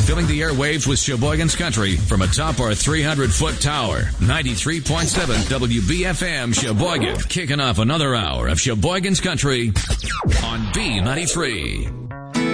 filling the airwaves with Sheboygan's Country from atop our 300-foot tower. 93.7 WBFM Sheboygan, kicking off another hour of Sheboygan's Country on B93.